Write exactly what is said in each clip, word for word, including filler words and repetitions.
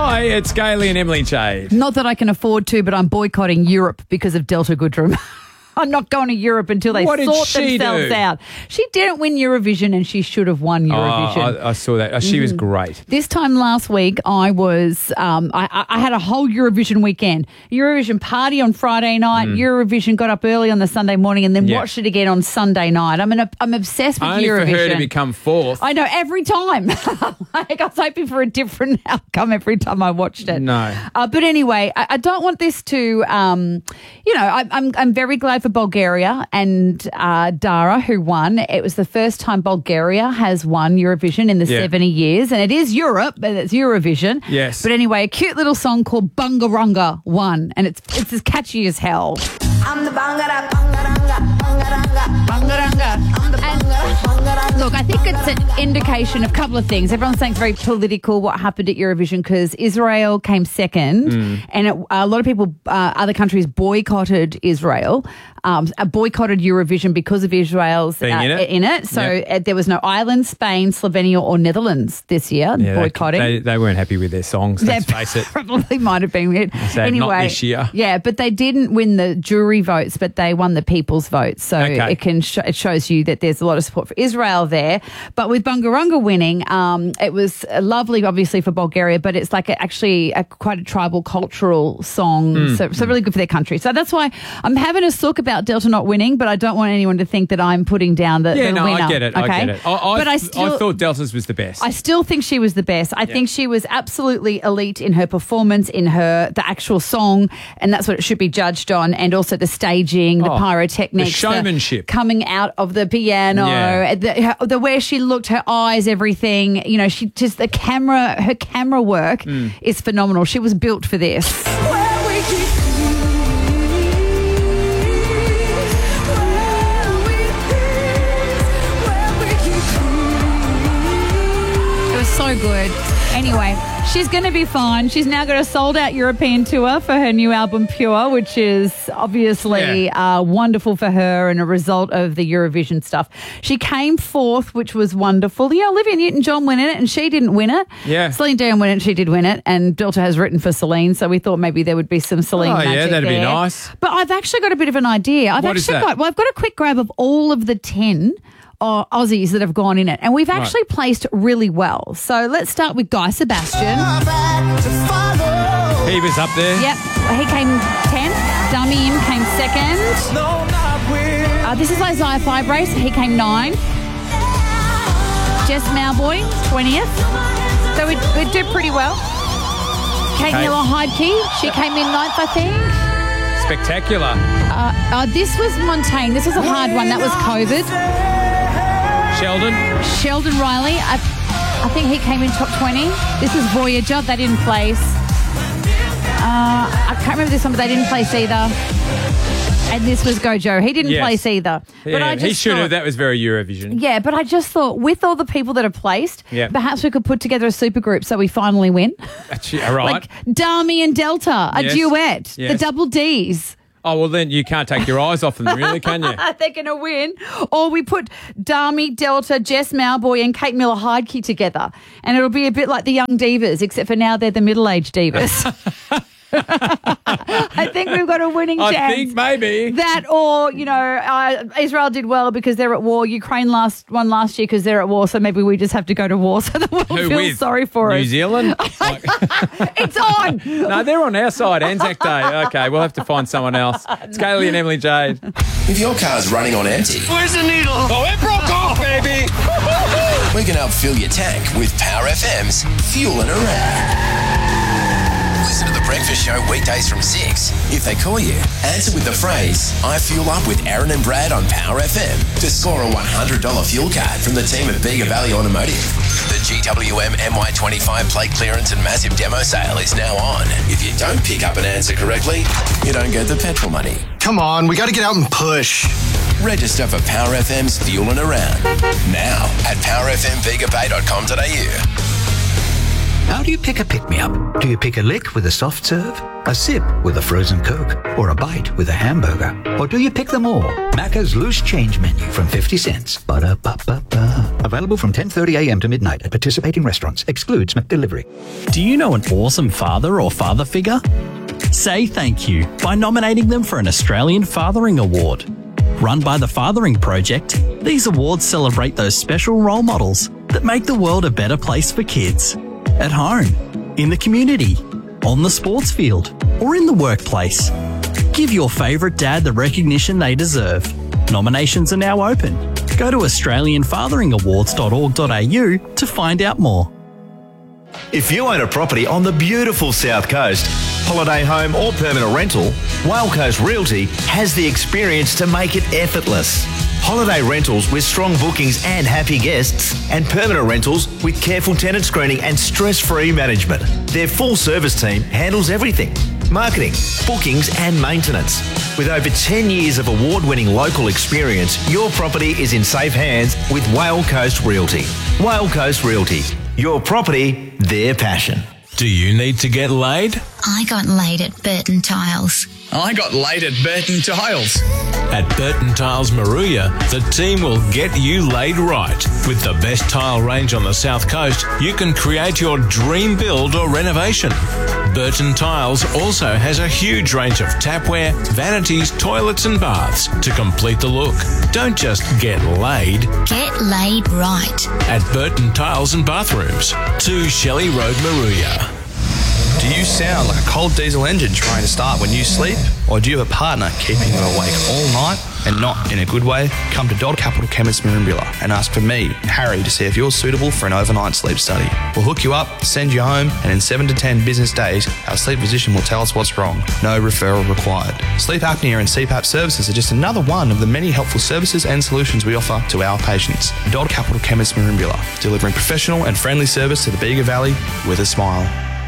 Hi, it's Gailey and Emily Jade. Not that I can afford to, but I'm boycotting Europe because of Delta Goodrum. I'm not going to Europe until they What did sort she themselves do? out. She didn't win Eurovision and she should have won Eurovision. Oh, I, I saw that. Oh, she was great. This time last week, I was, um, I, I- I had a whole Eurovision weekend. Eurovision party on Friday night. Eurovision got up early on the Sunday morning and then Yeah. watched it again on Sunday night. I'm, an, I'm obsessed with Only Eurovision. for her to become fourth. I know, every time. like, I was hoping for a different outcome every time I watched it. No. Uh, but anyway, I, I don't want this to, um, you know, I, I'm, I'm very glad for Bulgaria and uh, Dara, who won. It was the first time Bulgaria has won Eurovision in the Yeah. seventy years. And it is Europe, but it's Eurovision. Yes. But anyway, a cute little song called Bungarunga won. And it's it's as catchy as hell. I'm the bangara, bangaranga, bangaranga, bangaranga. I'm the bangara, bangaranga. Look, I think it's an indication of a couple of things. Everyone's saying it's very political what happened at Eurovision because Israel came second Mm. and it, a lot of people, uh, other countries boycotted Israel, um, uh, boycotted Eurovision because of Israel's Being uh, in it. in it. So Yep. uh, there was no Ireland, Spain, Slovenia or Netherlands this year Yeah, they- boycotting. They, they weren't happy with their songs, let's They face it. probably might have been it. So anyway, not this year. Yeah, but they didn't win the jury votes, but they won the people's votes. So Okay. it can sh- it shows you that there's a lot of support for Israel there. But with Bungarunga winning, um, it was lovely, obviously for Bulgaria, but it's like a, actually a, quite a tribal cultural song. Mm. So, so really good for their country. So that's why I'm having a sook about Delta not winning, but I don't want anyone to think that I'm putting down the, Yeah, the no, winner. I get it. Okay? I get it. I, I, but I I still thought Delta's was the best. I still think she was the best. I think she was absolutely elite in her performance, in her the actual song, and that's what it should be judged on. And also the staging, the Oh, pyrotechnics, the showmanship. coming out of the piano, Yeah. the, her- the way she looked, her eyes, everything. You know, she just the camera, her camera work Mm. is phenomenal. She was built for this. Where we keep It was so good. Anyway, she's going to be fine. She's now got a sold-out European tour for her new album, Pure, which is obviously uh, wonderful for her and a result of the Eurovision stuff. She came fourth, which was wonderful. Yeah, Olivia Newton-John win it, and she didn't win it. Yeah. Celine Dion win it, she did win it, and Delta has written for Celine, so we thought maybe there would be some Celine Oh, yeah, magic that'd be there. nice. But I've actually got a bit of an idea. I've What is actually that? got, well, I've got a quick grab of all of the ten uh, Aussies that have gone in it, and we've actually placed really well. So let's start with Guy Sebastian. He was up there. Yep, he came tenth. Damien came second. Uh, this is Isaiah Fibrace. He came nine. Jess Mauboy, twentieth. So we, we do pretty well. Kate Okay. Miller Heidke, she came in ninth, I think. Spectacular. Uh, uh, this was Montaigne. This was a hard one. That was COVID. Sheldon. Sheldon Riley, I, I think he came in top twenty. This is Voyager. They didn't place. Uh, I can't remember this one, but they didn't place either. And this was Gojo. He didn't Yes. place either. But Yeah, I just he should have. thought- That was very Eurovision. Yeah, but I just thought with all the people that are placed, Yeah. perhaps we could put together a super group so we finally win. Actually, all right. Like Dami and Delta, a Yes. duet, the Yes. double Ds. Oh, well, then you can't take your eyes off them, really, can you? They're going to win. Or we put Dami, Delta, Jess Mauboy and Kate Miller Heidke together. And it'll be a bit like the young divas, except for now they're the middle-aged divas. I think we've got a winning I chance. think maybe. That or, you know, uh, Israel did well because they're at war. Ukraine last won last year because they're at war. So maybe we just have to go to war so the world Who feels with? sorry for New us. Zealand? Like- It's on. no, they're on our side. Anzac Day. Okay, we'll have to find someone else. It's Gailey and Emily Jade. If your car's running on empty, Where's the needle? Oh, it broke off, baby. we can help fill your tank with Power F M's Fuelin' Around. Listen to The Breakfast Show weekdays from six. If they call you, answer with the phrase, I fuel up with Aaron and Brad on Power F M to score a one hundred dollars fuel card from the team at Bega Valley Automotive. The G W M M Y twenty-five plate clearance and massive demo sale is now on. If you don't pick up an answer correctly, you don't get the petrol money. Come on, we got to get out and push. Register for Power F M's Fuelin' Around now at power f m vega bay dot com dot a u. How do Do you pick a pick-me-up? Do you pick a lick with a soft serve? A sip with a frozen Coke? Or a bite with a hamburger? Or do you pick them all? Macca's Loose Change Menu from fifty cents. Ba-da-ba-ba-ba. Available from ten thirty a m to midnight at participating restaurants. Excludes McDelivery. Do you know an awesome father or father figure? Say thank you by nominating them for an Australian Fathering Award. Run by the Fathering Project, these awards celebrate those special role models that make the world a better place for kids. At home, in the community, on the sports field, or in the workplace. Give your favourite dad the recognition they deserve. Nominations are now open. Go to australian fathering awards dot org dot a u to find out more. If you own a property on the beautiful South Coast, holiday home or permanent rental, Whale Coast Realty has the experience to make it effortless. Holiday rentals with strong bookings and happy guests, and permanent rentals with careful tenant screening and stress-free management. Their full service team handles everything: marketing, bookings and maintenance. With over ten years of award-winning local experience, your property is in safe hands with Whale Coast Realty. Whale Coast Realty. Your property, their passion. Do you need to get laid? I got laid at Burton Tiles. I got laid at Burton Tiles. At Burton Tiles Maruya, the team will get you laid right. With the best tile range on the South Coast, you can create your dream build or renovation. Burton Tiles also has a huge range of tapware, vanities, toilets and baths to complete the look. Don't just get laid. Get laid right. At Burton Tiles and Bathrooms, two Shelley Road, Maruya. Do you sound like a cold diesel engine trying to start when you sleep? Or do you have a partner keeping you awake all night and not in a good way? Come to Dodd Capital Chemists Merimbula and ask for me, Harry, to see if you're suitable for an overnight sleep study. We'll hook you up, send you home, and in seven to ten business days, our sleep physician will tell us what's wrong. No referral required. Sleep apnea and C PAP services are just another one of the many helpful services and solutions we offer to our patients. Dodd Capital Chemists Merimbula, delivering professional and friendly service to the Bega Valley with a smile.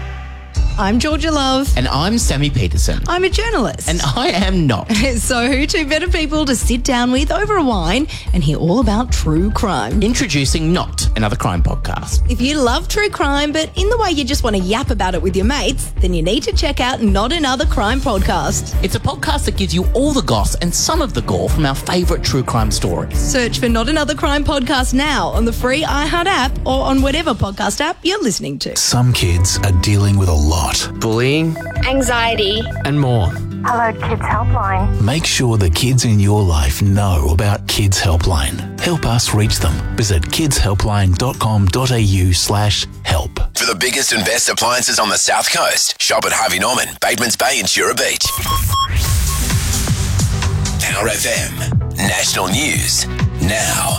I'm Georgia Love. And I'm Sammy Peterson. I'm a journalist. And I am not. So who two better people to sit down with over a wine and hear all about true crime? Introducing Not, another crime podcast. If you love true crime, but in the way you just want to yap about it with your mates, then you need to check out Not Another Crime Podcast. It's a podcast that gives you all the goss and some of the gore from our favourite true crime stories. Search for Not Another Crime Podcast now on the free iHeart app or on whatever podcast app you're listening to. Some kids are dealing with a lot. Bullying, anxiety, and more. Hello, Kids Helpline. Make sure the kids in your life know about Kids Helpline. Help us reach them. Visit kids helpline dot com dot a u slash help. For the biggest and best appliances on the South Coast, shop at Harvey Norman, Batemans Bay and Shura Beach. Power F M, National News, now.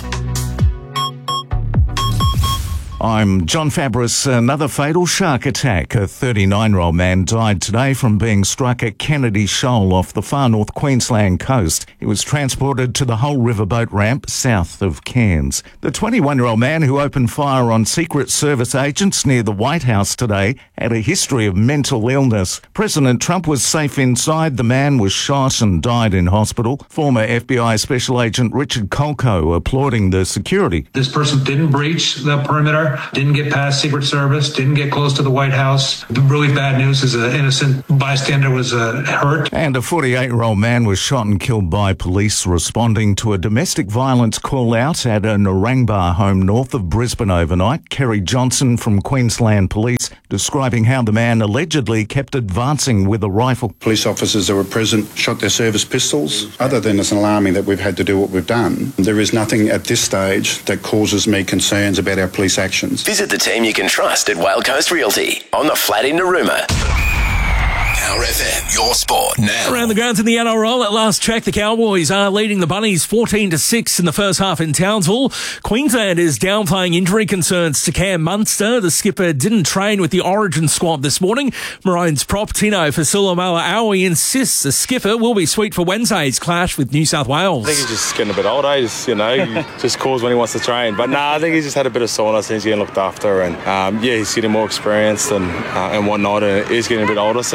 I'm John Fabris. Another fatal shark attack. A thirty-nine-year-old man died today from being struck at Kennedy Shoal off the far north Queensland coast. He was transported to the Hull Riverboat ramp south of Cairns. The twenty-one-year-old man who opened fire on Secret Service agents near the White House today had a history of mental illness. President Trump was safe inside. The man was shot and died in hospital. Former F B I Special Agent Richard Kolko applauding the security. This person didn't breach the perimeter. Didn't get past Secret Service, didn't get close to the White House. The really bad news is an innocent bystander was uh, hurt. And a forty-eight-year-old man was shot and killed by police responding to a domestic violence call-out at a Narangba home north of Brisbane overnight. Kerry Johnson from Queensland Police describing how the man allegedly kept advancing with a rifle. Police officers that were present shot their service pistols. Other than it's alarming that we've had to do what we've done, there is nothing at this stage that causes me concerns about our police action. Visit the team you can trust at Whale Coast Realty on the flat in Narooma. Power F M, your sport now. Around the grounds in the N R L, at last check, the Cowboys are leading the Bunnies fourteen to six in the first half in Townsville. Queensland is downplaying injury concerns to Cam Munster. The skipper didn't train with the Origin squad this morning. Maroons prop Tino Fasulamala-Aui insists the skipper will be sweet for Wednesday's clash with New South Wales. I think he's just getting a bit older. He's, you know, just calls when he wants to train. But no, nah, I think he's just had a bit of soreness and he's getting looked after. And um, yeah, he's getting more experienced and uh, and whatnot. And he's getting a bit older, so you got to look after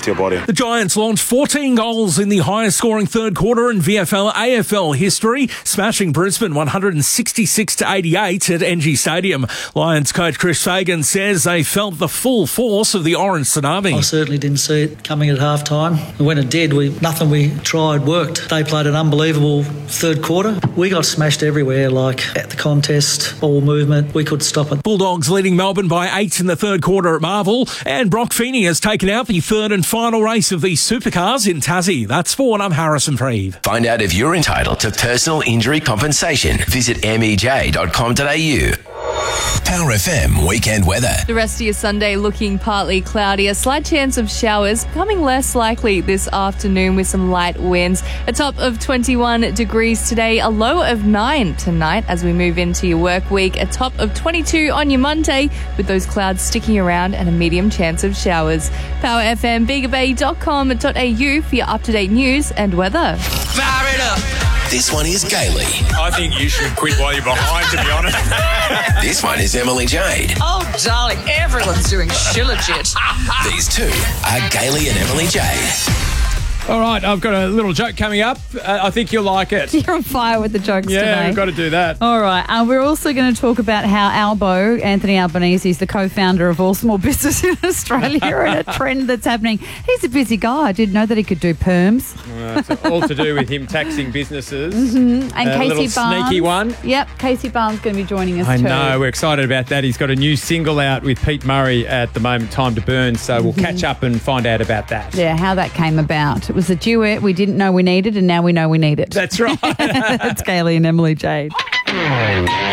to your body. The Giants launched fourteen goals in the highest scoring third quarter in V F L A F L history, smashing Brisbane one hundred sixty-six to eighty-eight at N G Stadium. Lions coach Chris Fagan says they felt the full force of the Orange Tsunami. I certainly didn't see it coming at half time. When it did, we nothing we tried worked. They played an unbelievable third quarter. We got smashed everywhere, like at the contest, ball movement. We could stop it. Bulldogs leading Melbourne by eight in the third quarter at Marvel, and Brock Feeney has taken out the third and final race of these supercars in Tassie. That's Sport. I'm Harrison Freeve. Find out if you're entitled to personal injury compensation. Visit m e j dot com dot a u. Power F M weekend weather. The rest of your Sunday looking partly cloudy. A slight chance of showers becoming less likely this afternoon with some light winds. A top of twenty-one degrees today, a low of nine tonight as we move into your work week. A top of twenty-two on your Monday with those clouds sticking around and a medium chance of showers. Power F M, bega bay dot com dot a u for your up-to-date news and weather. Fire it up. This one is Gailey. I think you should quit while you're behind, to be honest. This one is Emily Jade. Oh, darling, everyone's doing shillagit. These two are Gailey and Emily Jade. All right, I've got a little joke coming up. Uh, I think you'll like it. You're on fire with the jokes yeah, today. Yeah, we've got to do that. All right. Uh, we're also going to talk about how Albo, Anthony Albanese, is the co-founder of all small business in Australia and a trend that's happening. He's a busy guy. I didn't know that he could do perms. Uh, it's all to do with him taxing businesses. Mm-hmm. And a Casey little Barnes. sneaky one. Yep, Casey Barnes is going to be joining us I too. know, we're excited about that. He's got a new single out with Pete Murray at the moment, Time to Burn, so we'll Mm-hmm. catch up and find out about that. Yeah, how that came about. It was a duet we didn't know we needed, and now we know we need it. That's right. It's Gailey and Emily Jade.